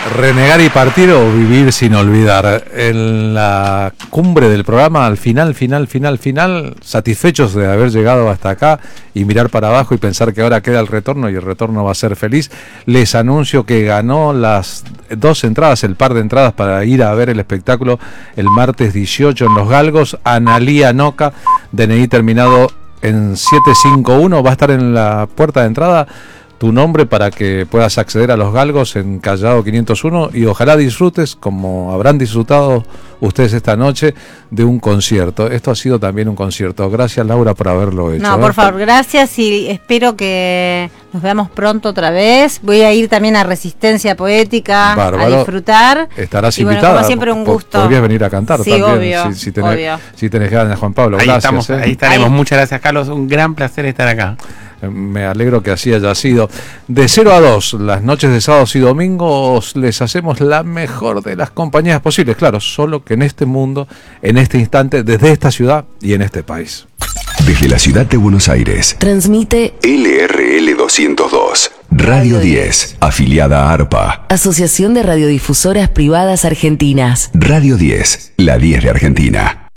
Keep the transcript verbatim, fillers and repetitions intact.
Renegar y partir o vivir sin olvidar. En la cumbre del programa, al final, final, final, final, satisfechos de haber llegado hasta acá y mirar para abajo y pensar que ahora queda el retorno y el retorno va a ser feliz, les anuncio que ganó las dos entradas, el par de entradas para ir a ver el espectáculo el martes dieciocho en Los Galgos. Analía Noca, D N I terminado en siete cinco uno, va a estar en la puerta de entrada tu nombre para que puedas acceder a Los Galgos en Callao quinientos uno y ojalá disfrutes, como habrán disfrutado ustedes esta noche, de un concierto. Esto ha sido también un concierto. Gracias, Laura, por haberlo hecho. No, ¿eh? por favor, gracias y espero que nos veamos pronto otra vez. Voy a ir también a Resistencia Poética. Bárbaro. A disfrutar. Estarás y invitada. Bueno, como siempre, un gusto. Podrías venir a cantar sí, también. Obvio, si, si, tenés, obvio. si tenés ganas, Juan Pablo. Ahí gracias. Estamos, ¿eh? Ahí estaremos. Ahí. Muchas gracias, Carlos. Un gran placer estar acá. Me alegro que así haya sido. De cero a dos, las noches de sábados y domingos les hacemos la mejor de las compañías posibles. Claro, solo que en este mundo, en este instante, desde esta ciudad y en este país. Desde la ciudad de Buenos Aires, transmite L R L doscientos dos, Radio diez, afiliada a ARPA. Asociación de Radiodifusoras Privadas Argentinas. Radio diez, la diez de Argentina.